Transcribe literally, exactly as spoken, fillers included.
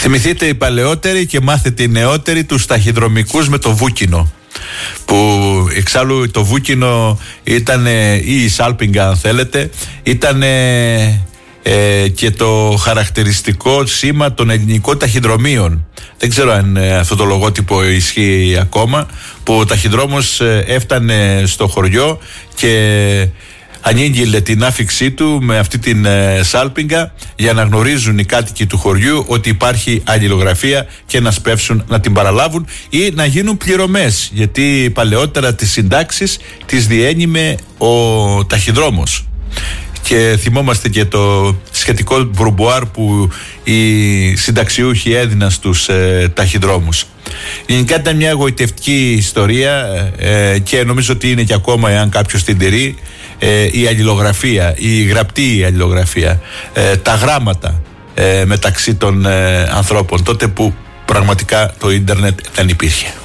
Θυμηθείτε οι παλαιότεροι και μάθετε οι νεότεροι τους ταχυδρομικούς με το βούκινο, που εξάλλου το βούκινο ήταν, ή η σάλπιγγα αν θέλετε, ήταν ε, και το χαρακτηριστικό σήμα των ελληνικών ταχυδρομείων. Δεν ξέρω αν ε, αυτό το λογότυπο ισχύει ακόμα, που ο ταχυδρόμος ε, έφτανε στο χωριό και ανήγγειλε την άφηξή του με αυτή την ε, σάλπιγγα, για να γνωρίζουν οι κάτοικοι του χωριού ότι υπάρχει αλληλογραφία και να σπεύσουν να την παραλάβουν ή να γίνουν πληρωμές, γιατί παλαιότερα τις συντάξεις τις διένυμε ο ταχυδρόμος. Και θυμόμαστε και το σχετικό μπουρμπουάρ που οι συνταξιούχοι έδιναν στους ε, ταχυδρόμους. Γενικά ήταν μια εγωιτευτική ιστορία ε, και νομίζω ότι είναι και ακόμα, εάν κάποιος την τηρεί, ε, η αλληλογραφία, η γραπτή αλληλογραφία, ε, τα γράμματα ε, μεταξύ των ε, ανθρώπων, τότε που πραγματικά το ίντερνετ δεν υπήρχε.